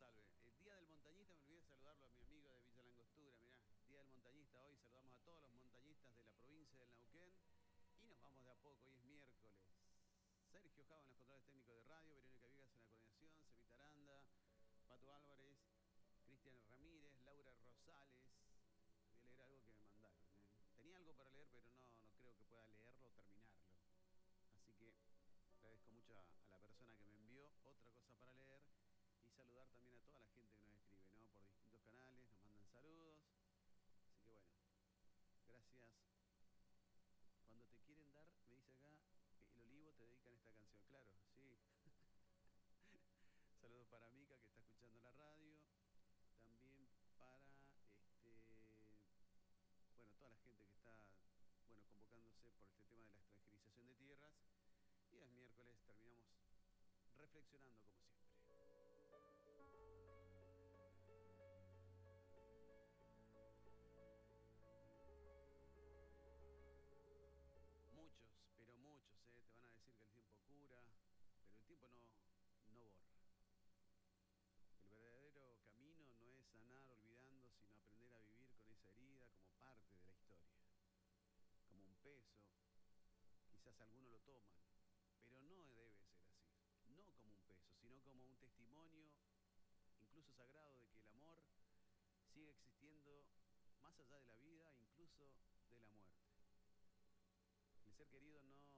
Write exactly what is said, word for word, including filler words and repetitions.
salve. El Día del Montañista, me olvidé de saludarlo a mi amigo de Villa Langostura. Mirá, Día del Montañista hoy, saludamos a todos los montañistas de la provincia del Neuquén y nos vamos de a poco, hoy es miércoles. Sergio Java en los controles técnicos de radio, Verónica Vigas en la coordinación, Cevita Aranda, Pato Álvarez, Cristian Ramírez, Laura Rosales. Voy a leer algo que me mandaron. ¿eh? Tenía algo para leer, pero no, no creo que pueda leerlo o terminarlo. Así que agradezco mucho a, a la persona que me envió otra cosa para leer y saludar también a toda la gente que nos escribe, ¿no? Por distintos canales, nos mandan saludos. Así que bueno, gracias. Cuando te quieren dar, me dice acá, el olivo te dedican esta canción. Claro, sí. Saludos para Mica, que está escuchando la radio. También para, este, bueno, toda la gente que está, bueno, convocándose por este tema de la extranjerización de tierras. Y es miércoles, terminamos reflexionando como siempre. Muchos, pero muchos, ¿eh? Te van a decir que el tiempo cura, pero el tiempo no, no borra. El verdadero camino no es sanar olvidando, sino aprender a vivir con esa herida como parte de la historia. Como un peso, quizás algunos lo toman, pero no debe ser así. No como un peso, sino como un testimonio, incluso sagrado, de que el amor sigue existiendo más allá de la vida, incluso de la muerte. El ser querido no